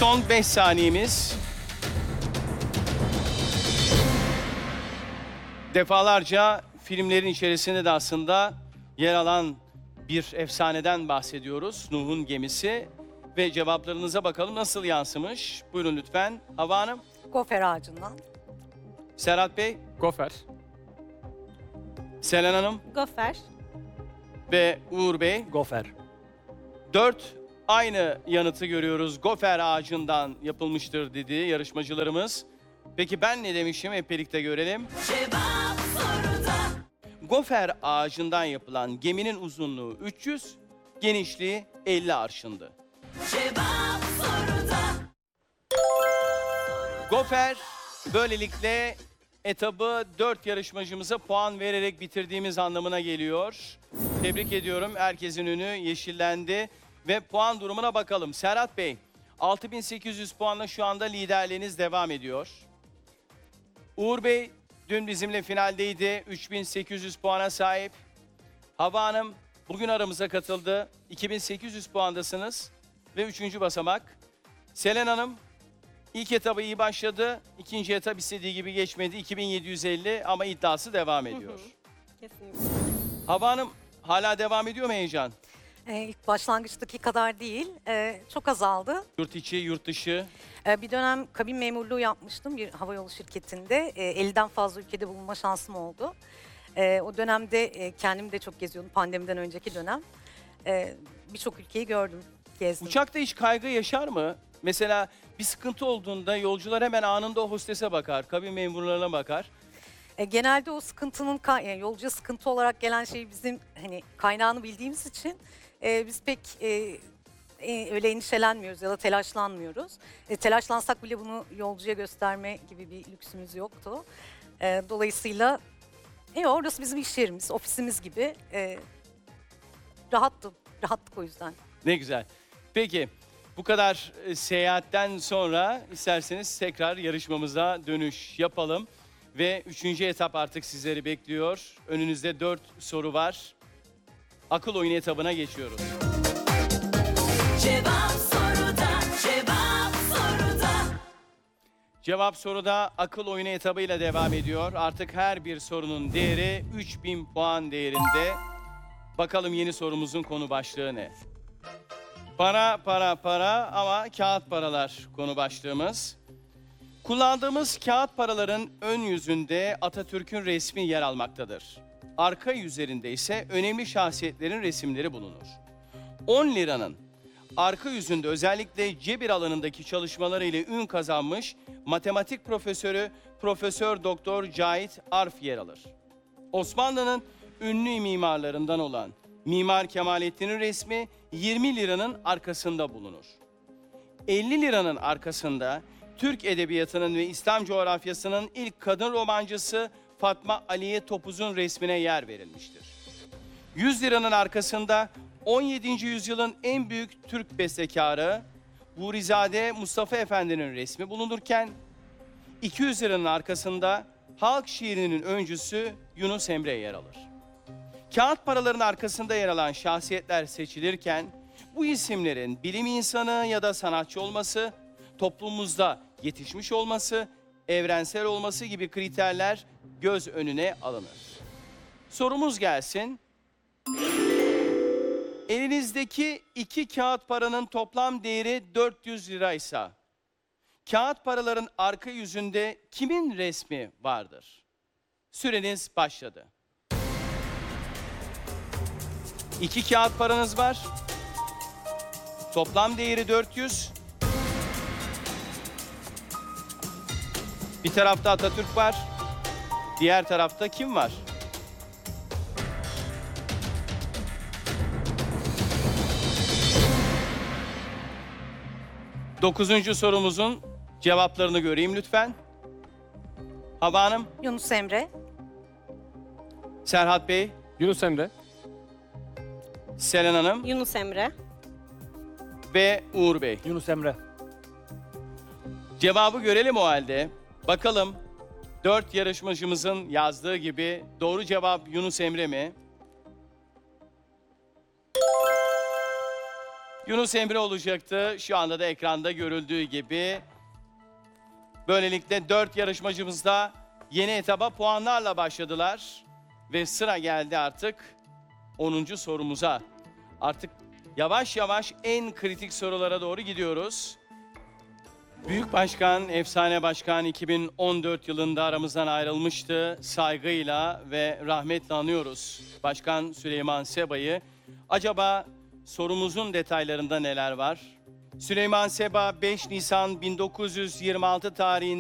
Son 5 saniyemiz. Defalarca filmlerin içerisinde de aslında yer alan bir efsaneden bahsediyoruz. Nuh'un gemisi. Ve cevaplarınıza bakalım nasıl yansımış. Buyurun lütfen. Hava Hanım. Gofer ağacından. Serhat Bey. Gofer. Selen Hanım. Gofer. Ve Uğur Bey. Gofer. 4 aynı yanıtı görüyoruz. Gofer ağacından yapılmıştır dedi yarışmacılarımız. Peki ben ne demişim? Hep birlikte görelim. Cevap soruda. Gofer ağacından yapılan geminin uzunluğu 300, genişliği 50 arşındı. Cevap soruda. Gofer böylelikle etabı 4 yarışmacımıza puan vererek bitirdiğimiz anlamına geliyor. Tebrik ediyorum. Herkesin önü yeşillendi. Ve puan durumuna bakalım. Serhat Bey, 6800 puanla şu anda liderliğiniz devam ediyor. Uğur Bey, dün bizimle finaldeydi. 3800 puana sahip. Hava Hanım, bugün aramıza katıldı. 2800 puandasınız. Ve 3. basamak. Selen Hanım, ilk etabı iyi başladı. İkinci etap istediği gibi geçmedi. 2750 ama iddiası devam ediyor. Kesinlikle. Hava Hanım, hala devam ediyor mu heyecan? İlk başlangıçtaki kadar değil, çok azaldı. Yurt içi, yurt dışı. Bir dönem kabin memurluğu yapmıştım bir havayolu şirketinde. 50'den fazla ülkede bulunma şansım oldu. O dönemde kendim de çok geziyordum, pandemiden önceki dönem. Birçok ülkeyi gördüm, gezdim. Uçakta hiç kaygı yaşar mı? Mesela bir sıkıntı olduğunda yolcular hemen anında o hostese bakar, kabin memurlarına bakar. Genelde o sıkıntının, yani yolcuya sıkıntı olarak gelen şey bizim hani kaynağını bildiğimiz için biz pek öyle endişelenmiyoruz ya da telaşlanmıyoruz. Telaşlansak bile bunu yolcuya gösterme gibi bir lüksümüz yoktu. Dolayısıyla orası bizim iş yerimiz, ofisimiz gibi. Rahattık o yüzden. Ne güzel. Peki, bu kadar seyahatten sonra isterseniz tekrar yarışmamıza dönüş yapalım. Ve 3. etap artık sizleri bekliyor. Önünüzde 4 soru var. Akıl oyunu etabına geçiyoruz. Cevap soruda. Cevap soruda. Cevap soruda akıl oyunu etabıyla devam ediyor. Artık her bir sorunun değeri 3000 puan değerinde. Bakalım yeni sorumuzun konu başlığı ne? Para ama kağıt paralar konu başlığımız. Kullandığımız kağıt paraların ön yüzünde Atatürk'ün resmi yer almaktadır. Arka yüzlerinde ise önemli şahsiyetlerin resimleri bulunur. 10 liranın arka yüzünde özellikle cebir alanındaki çalışmalarıyla ün kazanmış matematik profesörü Profesör Doktor Cahit Arf yer alır. Osmanlı'nın ünlü mimarlarından olan Mimar Kemalettin'in resmi 20 liranın arkasında bulunur. 50 liranın arkasında Türk edebiyatının ve İslam coğrafyasının ilk kadın romancısı Fatma Aliye Topuz'un resmine yer verilmiştir. 100 liranın arkasında 17. yüzyılın en büyük Türk bestekarı Burizade Mustafa Efendi'nin resmi bulunurken 200 liranın arkasında halk şiirinin öncüsü Yunus Emre yer alır. Kağıt paraların arkasında yer alan şahsiyetler seçilirken bu isimlerin bilim insanı ya da sanatçı olması, toplumumuzda yetişmiş olması, evrensel olması gibi kriterler göz önüne alınır. Sorumuz gelsin. Elinizdeki 2 kağıt paranın toplam değeri 400 liraysa, kağıt paraların arka yüzünde kimin resmi vardır? Süreniz başladı. 2 kağıt paranız var. Toplam değeri 400. Bir tarafta Atatürk var. Diğer tarafta kim var? Dokuzuncu sorumuzun cevaplarını göreyim lütfen. Hava Hanım, Yunus Emre, Serhat Bey, Yunus Emre. Selen Hanım Yunus Emre. ve Uğur Bey. Yunus Emre. Cevabı görelim o halde. Bakalım 4 yarışmacımızın yazdığı gibi doğru cevap Yunus Emre mi? Yunus Emre olacaktı. Şu anda da ekranda görüldüğü gibi. Böylelikle 4 yarışmacımız da yeni etaba puanlarla başladılar. Ve sıra geldi artık 10. sorumuza. Artık yavaş yavaş en kritik sorulara doğru gidiyoruz. Büyük Başkan, Efsane Başkan 2014 yılında aramızdan ayrılmıştı. Saygıyla ve rahmetle anıyoruz Başkan Süleyman Seba'yı. Acaba sorumuzun detaylarında neler var? Süleyman Seba 5 Nisan 1926 tarihinde